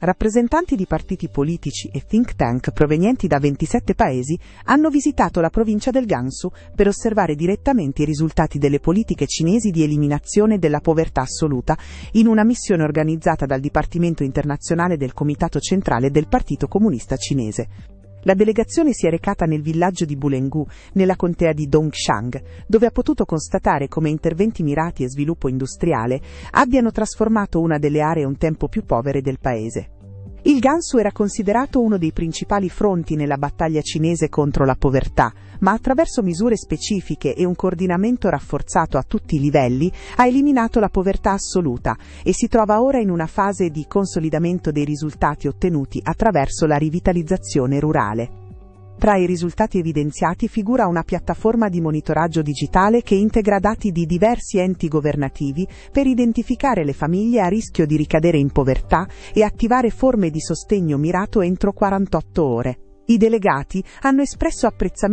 Rappresentanti di partiti politici e think tank provenienti da 27 paesi hanno visitato la provincia del Gansu per osservare direttamente i risultati delle politiche cinesi di eliminazione della povertà assoluta in una missione organizzata dal Dipartimento internazionale del Comitato Centrale del Partito Comunista Cinese. La delegazione si è recata nel villaggio di Bulengu, nella contea di Dongxiang, dove ha potuto constatare come interventi mirati e sviluppo industriale abbiano trasformato una delle aree un tempo più povere del paese. Il Gansu era considerato uno dei principali fronti nella battaglia cinese contro la povertà, ma attraverso misure specifiche e un coordinamento rafforzato a tutti i livelli ha eliminato la povertà assoluta e si trova ora in una fase di consolidamento dei risultati ottenuti attraverso la rivitalizzazione rurale. Tra i risultati evidenziati figura una piattaforma di monitoraggio digitale che integra dati di diversi enti governativi per identificare le famiglie a rischio di ricadere in povertà e attivare forme di sostegno mirato entro 48 ore. I delegati hanno espresso apprezzamento